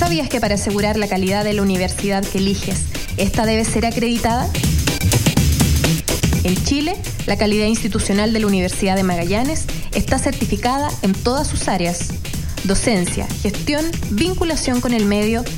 ¿Sabías que para asegurar la calidad de la universidad que eliges, esta debe ser acreditada? En Chile, la calidad institucional de la Universidad de Magallanes está certificada en todas sus áreas: docencia, gestión, vinculación con el medio